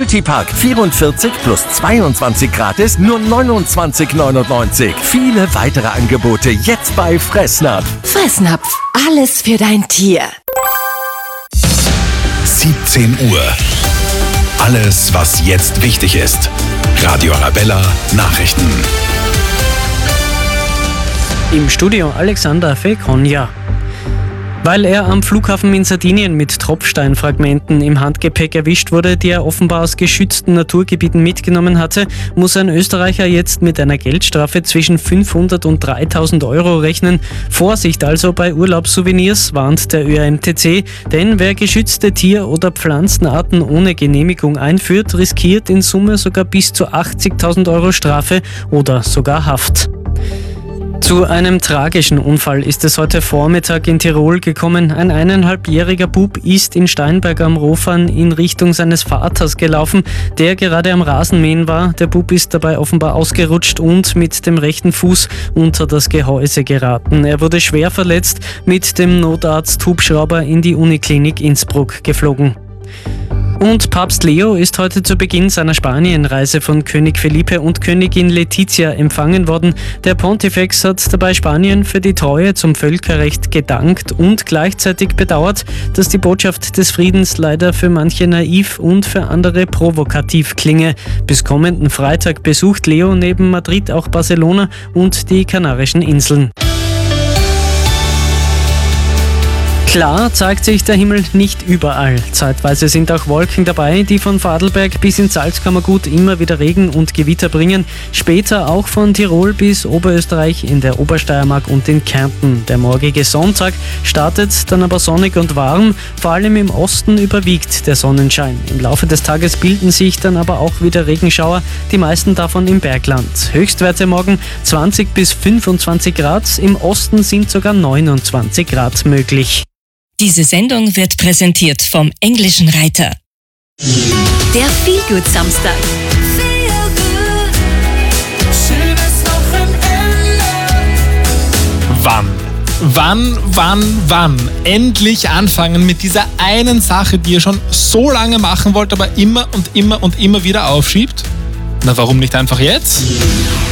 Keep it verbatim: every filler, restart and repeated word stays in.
Multipack vierundvierzig plus zweiundzwanzig gratis, nur neunundzwanzig neunundneunzig. Viele weitere Angebote jetzt bei Fressnapf. Fressnapf, alles für dein Tier. siebzehn Uhr. Alles, was jetzt wichtig ist. Radio Arabella Nachrichten. Im Studio Alexander Fekonja. Weil er am Flughafen in Sardinien mit Tropfsteinfragmenten im Handgepäck erwischt wurde, die er offenbar aus geschützten Naturgebieten mitgenommen hatte, muss ein Österreicher jetzt mit einer Geldstrafe zwischen fünfhundert und dreitausend Euro rechnen. Vorsicht also bei Urlaubssouvenirs, warnt der Ö A M T C, denn wer geschützte Tier- oder Pflanzenarten ohne Genehmigung einführt, riskiert in Summe sogar bis zu achtzigtausend Euro Strafe oder sogar Haft. Zu einem tragischen Unfall ist es heute Vormittag in Tirol gekommen. Ein eineinhalbjähriger Bub ist in Steinberg am Rofern in Richtung seines Vaters gelaufen, der gerade am Rasenmähen war. Der Bub ist dabei offenbar ausgerutscht und mit dem rechten Fuß unter das Gehäuse geraten. Er wurde schwer verletzt, mit dem Notarzt-Hubschrauber in die Uniklinik Innsbruck geflogen. Und Papst Leo ist heute zu Beginn seiner Spanienreise von König Felipe und Königin Letizia empfangen worden. Der Pontifex hat dabei Spanien für die Treue zum Völkerrecht gedankt und gleichzeitig bedauert, dass die Botschaft des Friedens leider für manche naiv und für andere provokativ klinge. Bis kommenden Freitag besucht Leo neben Madrid auch Barcelona und die Kanarischen Inseln. Klar zeigt sich der Himmel nicht überall. Zeitweise sind auch Wolken dabei, die von Vorarlberg bis ins Salzkammergut immer wieder Regen und Gewitter bringen. Später auch von Tirol bis Oberösterreich in der Obersteiermark und in Kärnten. Der morgige Sonntag startet dann aber sonnig und warm. Vor allem im Osten überwiegt der Sonnenschein. Im Laufe des Tages bilden sich dann aber auch wieder Regenschauer, die meisten davon im Bergland. Höchstwerte morgen zwanzig bis fünfundzwanzig Grad. Im Osten sind sogar neunundzwanzig Grad möglich. Diese Sendung wird präsentiert vom Englischen Reiter. Der Feelgood Samstag. Wann? Wann, wann, wann? Endlich anfangen mit dieser einen Sache, die ihr schon so lange machen wollt, aber immer und immer und immer wieder aufschiebt? Na, warum nicht einfach jetzt?